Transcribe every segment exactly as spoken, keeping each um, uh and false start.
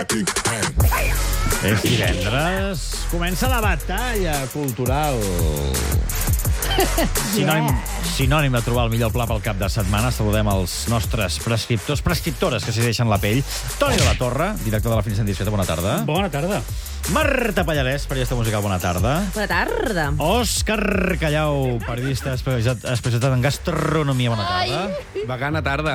És divendres, comença la batalla cultural. Sinònim, sinònim de trobar el millor pla pel cap de setmana. Saludem els nostres prescriptors, prescriptores que s'hi deixen la pell. Toni de la Torre, director de la Finestra Indiscreta, bona tarda. Bona tarda. Marta Pallarès, periodista musical, bona tarda. Bona tarda. Òscar Callau, periodista especialitzat, especialitzat en gastronomia, bona tarda. Vegana tarda.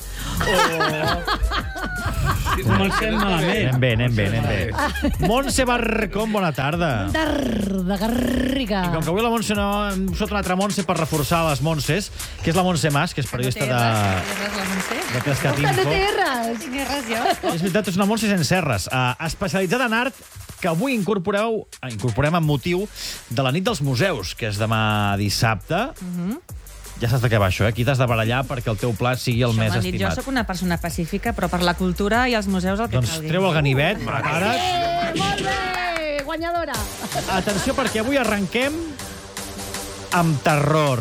Comencem malament. Anem bé, anem bé, anem bé. Montse Barcón, bona tarda. Tarda, Garriga. I com que avui la Montse no... Hem usat una altra Montse per reforçar les Montses, que és la Montse Mas, que és periodista de... de Pescat No Info. té res. Tinc res jo. És veritat, és una Montse sense erres. Uh, especialitzada en art, que avui incorporeu, incorporem amb motiu de la nit dels museus, que és demà dissabte. Ja saps de què va això, eh? Aquí t'has de barallar perquè el teu plat sigui el més M'han dit, jo estimat. sóc una persona pacífica, però per la cultura i els museus el que Doncs calgui. treu el ganivet, prepara't. Eh, molt bé, guanyadora. Atenció, perquè avui arrenquem amb terror.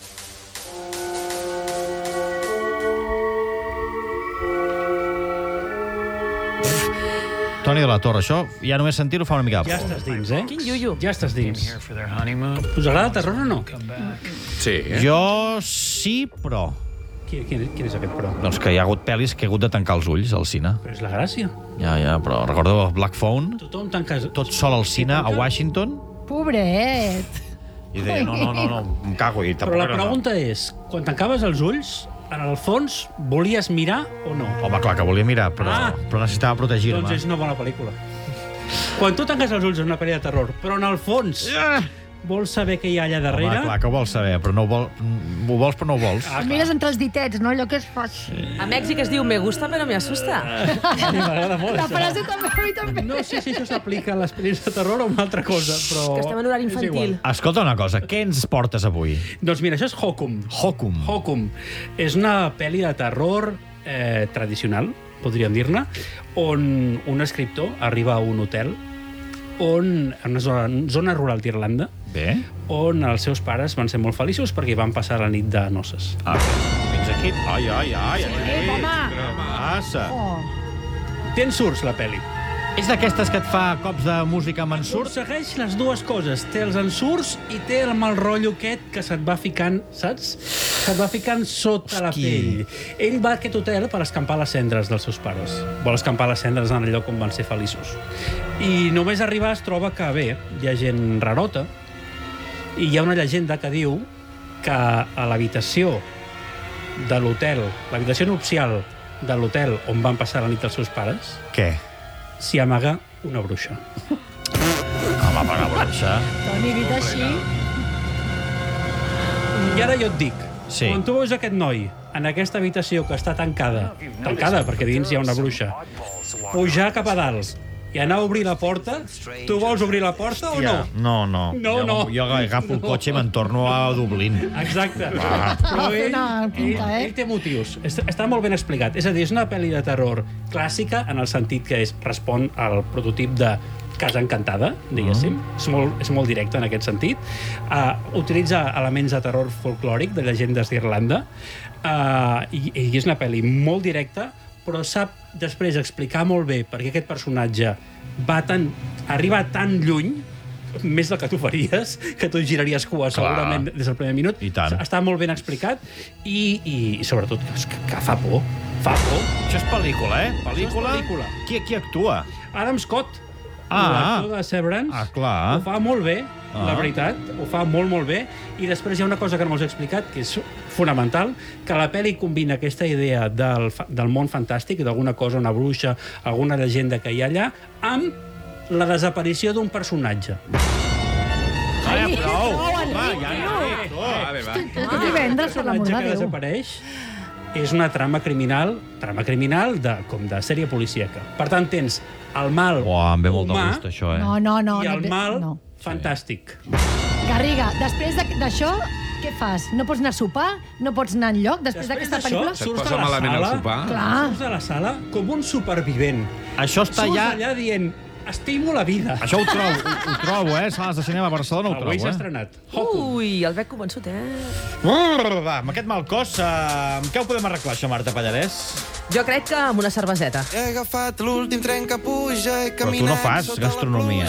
Toni de la Torre, això ja només sentir-ho fa una mica de Ja por. estàs dins, eh? Quin iuiu. Ja estàs dins. Us agrada el terror o no? Sí, eh? Jo sí, però... Quin, quin, quin és aquest però? Doncs que hi ha hagut pel·lis que he hagut de tancar els ulls al cine. Però és la gràcia. Ja, ja, però recordo Black Phone, Tothom tanca... tot sol al cine a Washington, Pobret. i deia, no, no, no, no, em cago. I Però la pregunta és, quan tancaves els ulls, en el fons, volies mirar o no? Home, clar que volia mirar, però, Ah. però necessitava protegir-me. Doncs és una bona pel·lícula. Quan tu tanques els ulls en una pel·li de terror, però en el fons Ah! vols saber què hi ha allà darrere... Home, clar que ho vols saber, però no ho, vol, ho vols però no ho vols. Ah, Mires entre els ditets, no? Allò que es fa així. A Mèxic es diu me gusta però me asusta. sí, m'agrada molt, La això. frase també, a mi també. No sé si això s'aplica a les pel·lis de terror o una altra cosa, però... Que estem en horari és infantil. igual. Escolta una cosa, què ens portes avui? Doncs mira, això és Hokum. Hokum. Hokum. És una pel·li de terror eh, tradicional, podríem dir-ne, on un escriptor arriba a un hotel on, en una zona, zona rural d'Irlanda, Bé. on els seus pares van ser molt feliços perquè hi van passar la nit de noces. Ah, fins aquí. Ai, ai, ai. Eh, home. Passa. Oh. Té ensurts, la pel·li. És d'aquestes que et fa cops de música amb ensurts? Segueix les dues coses. Té els ensurts i té el mal rotllo aquest que se't va ficant, saps? Se't va ficant sota la Qui? pell. Ell va a aquest hotel per escampar les cendres dels seus pares. Vol escampar les cendres en el lloc on van ser feliços. I només arribar es troba que, bé, hi ha gent rarota i hi ha una llegenda que diu que a l'habitació de l'hotel, l'habitació nupcial de l'hotel on van passar la nit els seus pares, Què? s'hi amaga una bruixa. Home, per una bruixa. Toni, dit així. I ara jo et dic, Sí. quan tu veus aquest noi en aquesta habitació que està tancada, tancada perquè dins hi ha una bruixa, pujar cap a dalt i anar a obrir la porta, tu vols obrir la porta o no? No, no. No, jo, no. Jo agafo el cotxe i me'n torno a Dublín. Exacte. Però ell, Una pinta, ell, eh? ell té motius. Est- Està molt ben explicat. És a dir, és una pel·li de terror clàssica en el sentit que és, respon al prototip de Casa Encantada, diguéssim. Mm. És, molt, és molt directe en aquest sentit. Uh, utilitza elements de terror folclòric, de llegendes d'Irlanda, uh, i, i és una pel·li molt directa, però sap després explicar molt bé perquè aquest personatge va tan, arriba tan lluny, més del que tu faries, que tu giraries cua segurament des del primer minut. I tant. Està molt ben explicat i, i, i sobretot que, que fa por. Fa por. Això és pel·lícula, eh? Pel·lícula. pel·lícula. Qui, qui actua? Adam Scott, Ah. l'actor de Severance, Ah, clar. ho fa molt bé, Ah. la veritat, ho fa molt, molt bé. I després hi ha una cosa que no us he explicat, que és fonamental, que la pel·li combina aquesta idea del, fa- del món fantàstic, d'alguna cosa, una bruixa, alguna llegenda que hi ha allà, amb la desaparició d'un personatge. Ai, prou. prou, Home, Enric, ja no. n'he dit. Va, bé, va. És divendres per l'amor personatge de que Déu. desapareix és una trama criminal, trama criminal de, com de sèrie policíaca. Per tant, tens el mal Uah, em ve molt de humà gust, això, eh? No, no, no. i no, el mal No. fantàstic. Garriga, després de- d'això, què fas? No pots anar a sopar? No pots anar enlloc després d'aquesta d'això, pel·lícula? Se't surts posa de la malament el sala, sopar? Clar. surts de la sala com un supervivent. Això està Surts ja... allà dient, estimo la vida. Això ho trobo, ho, ho trobo, eh? Sales de cinema a Barcelona ho Avui trobo, s'ha eh? estrenat. Hokum. Ui, el veig convençut, eh? Brrr, va, amb aquest mal cos, uh, amb què ho podem arreglar, això, Marta Pallarès? Jo crec que amb una cerveseta. He agafat l'últim tren que puja, he Però tu no fas gastronomia.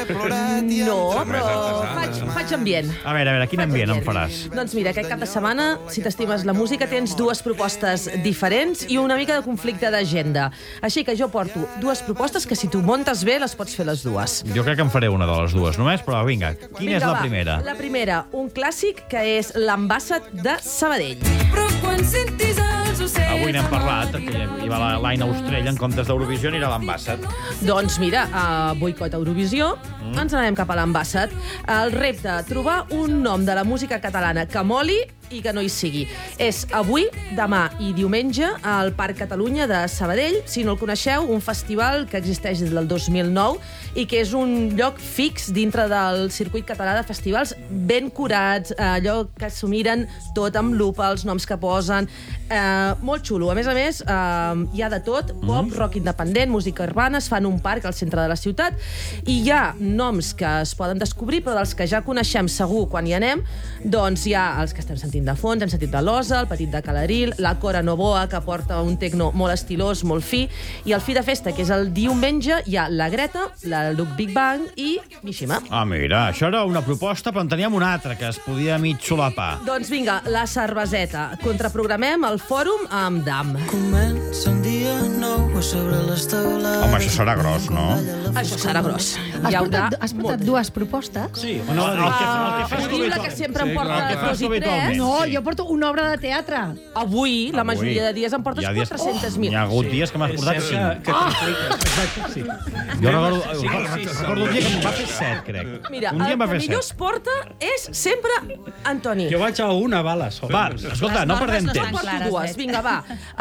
No, però faig, faig ambient. A veure, a veure, quin Faig ambient em faràs? Doncs mira, aquest cap de setmana, si t'estimes la música, tens dues propostes diferents i una mica de conflicte d'agenda. Així que jo porto dues propostes que si tu muntes bé les pots fer les dues. Jo crec que em faré una de les dues només, però vinga, quina Vinga, és la va. primera? La primera, un clàssic que és l'Ambassat de Sabadell. Però quan sentis els ocells... Avui n'hem parlat, que hi va l'Aina Ostrell en comptes d'Eurovisió anirà a l'Ambassat. Doncs mira, a boicot a Eurovisió, mm. ens anem cap a l'Ambassat. El repte, trobar un nom de la música catalana que moli i que no hi sigui. És avui, demà i diumenge al Parc Catalunya de Sabadell. Si no el coneixeu, un festival que existeix des del dos mil nou i que és un lloc fix dintre del circuit català de festivals ben curats, allò que s'ho miren tot amb lupa, els noms que posen. Eh, molt xulo. A més a més, eh, hi ha de tot, pop, rock independent, música urbana, es fan un parc al centre de la ciutat i hi ha noms que es poden descobrir, però dels que ja coneixem segur quan hi anem, doncs hi ha els que estem sentint de fons, hem sentit de l'Osa, el Petit de Calaril, la Cora Novoa, que porta un tecno molt estilós, molt fi, i el fi de festa, que és el diumenge, hi ha la Greta, la Luke Big Bang i Mishima. Ah, mira, això era una proposta, però en teníem una altra que es podia mig solapar. Doncs vinga, la cerveseta. Contraprogramem el fòrum amb Dam. Comença un dia nou a sobre les taules... Home, això serà gros, no? Això serà gros. Has Hi haurà portat, has portat molta- dues propostes? Sí, No, el, el, que, el que Ah, fas diu la que sempre em porta el que fas dos i habitualment. tres. No, Sí. jo porto una obra de teatre. Avui, la Avui. majoria de dies em portes Hi ha dies- quatre-cents mil. Hi ha hagut dies que m'has És portat cert cinc. que, que t'impliques. Exacte, sí. Jo recordo, Sí, recordo, sí, recordo un dia que em va fer set, crec. Mira, un dia el em va que fer millor es set. porta és sempre Antoni. Jo vaig a una bala sola. Va, escolta, Les no normes perdem no estan temps. porto clares, dues. veig. Vinga, va.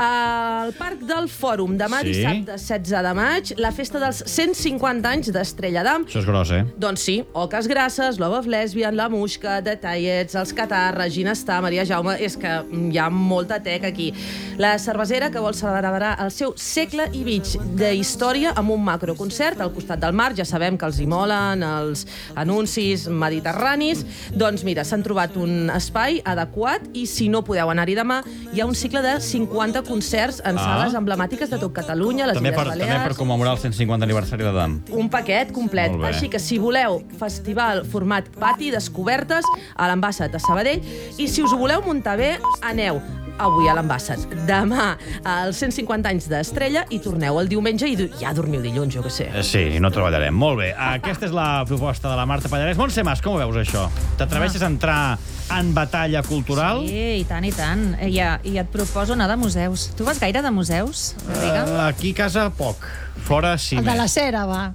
Al Parc del Fòrum, demà Sí. dissabte setze de maig, la festa dels cent cinquanta anys d'Estrella d'Am. Això és gros, eh? Doncs sí, Oques Grasses, Love of Lesbian, La Muixca, Detallets, Els Catarres, Regina Està, Maria Jaume... És que hi ha molta teca aquí. La cervesera que vol celebrar el seu segle i mig d'història amb un macroconcert al costat del mar. Ja sabem que els hi molen els anuncis mediterranis. Doncs mira, s'han trobat un espai adequat i si no podeu anar-hi demà, hi ha un cicle de cinquanta concerts en Ah. sales emblemàtiques de tot Catalunya, les També Illes per, també Balears... per commemorar el cent cinquanta aniversari de Dam. Un paquet complet. Molt bé. Així que si voleu festival format pati, descobertes, a l'Ambassat a Sabadell, i si us ho voleu muntar bé, aneu avui a l'Ambassat, demà als cent cinquanta anys d'Estrella i torneu el diumenge i ja dormiu dilluns, jo què sé. Eh, Sí, no treballarem. Molt bé. Aquesta és la proposta de la Marta Pallarès. Montse Mas, com ho veus, això? T'atreveixes a entrar en batalla cultural? Sí, i tant, i tant. I, I et proposo anar de museus. Tu vas gaire de museus, Riga? Uh, aquí a casa, poc. Fora, sí. El de més. la cera, va.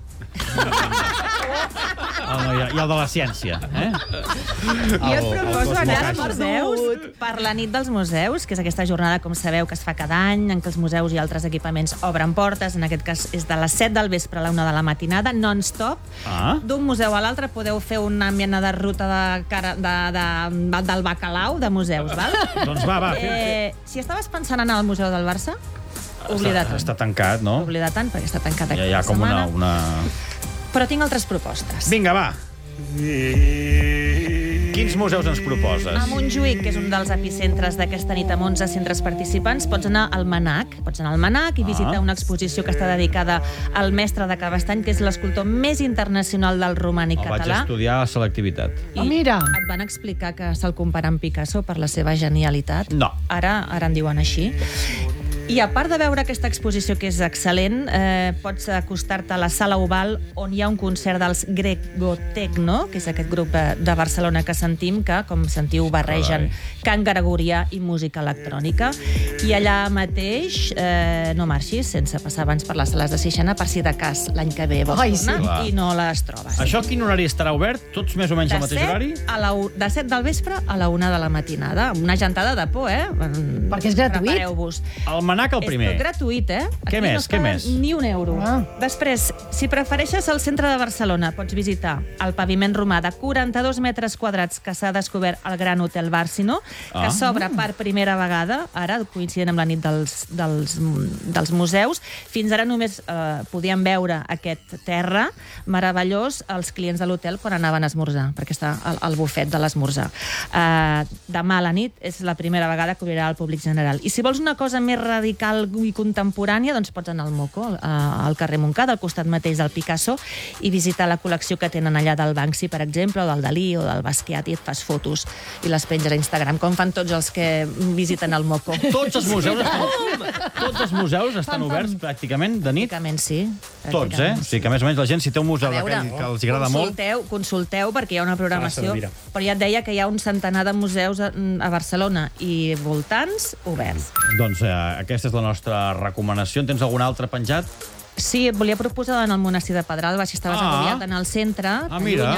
El, no, i, I el de la ciència, eh? Jo et proposo anar de museus per la nit dels museus, que és aquesta jornada, com sabeu, que es fa cada any, en què els museus i altres equipaments obren portes. En aquest cas és de les set del vespre a la una de la matinada, non-stop. Ah. D'un museu a l'altre podeu fer una mena de ruta de cara, de, de, del bacalao de museus, val? Doncs va, va. Eh, si estaves pensant en anar al Museu del Barça, oblida't. Està, està tancat, no? Oblida't tant, perquè està tancat Ja aquesta hi ha com una, setmana. una... Però tinc altres propostes. Vinga, va. Quins museus ens proposes? A Montjuïc, que és un dels epicentres d'aquesta nit amb onze centres participants, pots anar al Manac. Pots anar al Manac i visitar Ah. una exposició que està dedicada al mestre de Cabestany, que és l'escultor més internacional del romànic El vaig català. estudiar a selectivitat. I Ah, mira. et van explicar que se'l compara amb Picasso per la seva genialitat. No. Ara, ara en diuen així. I a part de veure aquesta exposició, que és excel·lent, eh, pots acostar-te a la Sala Oval, on hi ha un concert dels Grego Tecno, que és aquest grup de, de Barcelona que sentim, que, com sentiu, barregen cant gregorià i música electrònica. I allà mateix, eh, no marxis sense passar abans per les sales de Sixena, per si de cas l'any que ve vols Ai, sí. tornar Clar. i no les trobes. Això quin horari estarà obert? Tots més o menys al De mateix horari? set, a la, u- de set del vespre a la una de la matinada. Una gentada de por, eh? Perquè és gratuït. Prepareu-vos. El Manac el primer. És tot gratuït, eh? Aquí Què més? no es Què paga més? ni un euro. Ah. Després, si prefereixes el centre de Barcelona, pots visitar el paviment romà de quaranta-dos metres quadrats que s'ha descobert al Gran Hotel Bàrcino, que Ah. s'obre per primera vegada, ara coincident amb la nit dels, dels, dels museus. Fins ara només eh, podien veure aquest terra meravellós els clients de l'hotel quan anaven a esmorzar, perquè està al, al bufet de l'esmorzar. Eh, demà a la nit és la primera vegada que obrirà al públic general. I si vols una cosa més radical, radical i contemporània, doncs pots anar al Moco, al carrer Montcada, al costat mateix del Picasso, i visitar la col·lecció que tenen allà del Banksy, per exemple, o del Dalí, o del Basquiat, i et fas fotos i les penges a Instagram, com fan tots els que visiten el Moco. Tots els museus estan, tots els museus estan oberts pràcticament de nit? Pràcticament sí. Tots, eh? O sigui que més o menys la gent, si té un museu d'aquell que els agrada molt... Consulteu, consulteu, perquè hi ha una programació, però ja et deia que hi ha un centenar de museus a, a Barcelona i voltants oberts. Doncs eh, aquesta és la nostra recomanació. En tens algun altre penjat? Sí, et volia proposar en el monestir de Pedralba, si estaves Ah. agobiat en el centre. Ah, mira.